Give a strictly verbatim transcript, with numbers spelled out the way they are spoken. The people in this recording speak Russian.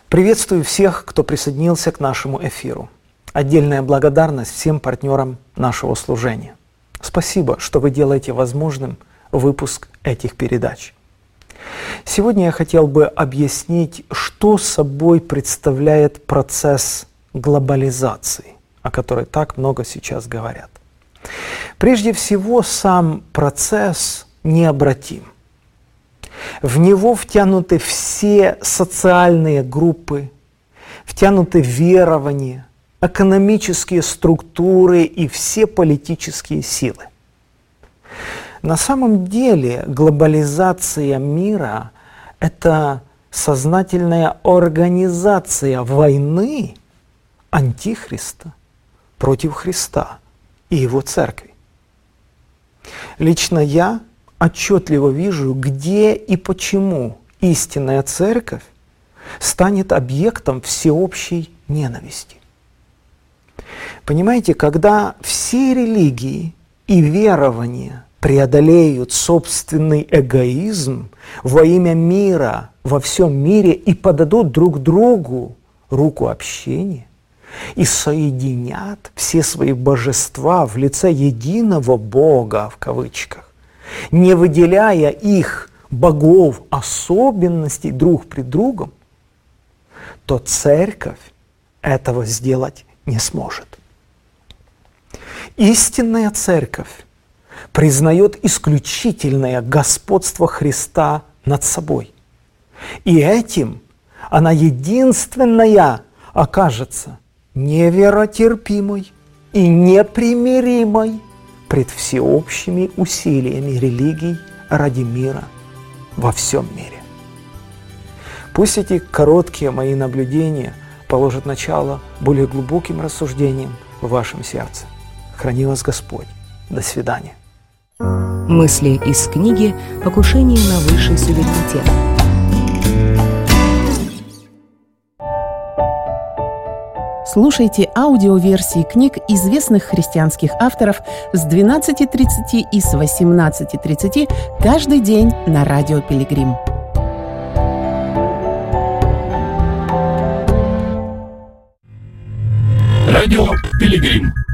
Приветствую всех, кто присоединился к нашему эфиру. Отдельная благодарность всем партнерам нашего служения. Спасибо, что вы делаете возможным выпуск этих передач. Сегодня я хотел бы объяснить, что собой представляет процесс глобализации, о которой так много сейчас говорят. Прежде всего, сам процесс необратим. В него втянуты все социальные группы, втянуты верования, экономические структуры и все политические силы. На самом деле глобализация мира – это сознательная организация войны Антихриста против Христа и Его Церкви. Лично я отчетливо вижу, где и почему истинная Церковь станет объектом всеобщей ненависти. Понимаете, когда все религии и верования преодолеют собственный эгоизм во имя мира во всем мире и подадут друг другу руку общения и соединят все свои божества в лице единого Бога, в кавычках, не выделяя их богов особенностей друг пред другом, то Церковь этого сделать не сможет. Истинная Церковь признает исключительное господство Христа над собой. И этим она единственная окажется неверотерпимой и непримиримой пред всеобщими усилиями религий ради мира во всем мире. Пусть эти короткие мои наблюдения положат начало более глубоким рассуждениям в вашем сердце. Храни вас Господь. До свидания. Мысли из книги «Покушение на высший суверенитет». Слушайте аудиоверсии книг известных христианских авторов с двенадцати тридцати и с восемнадцати тридцати каждый день на Радио Пилигрим. Радио Пилигрим.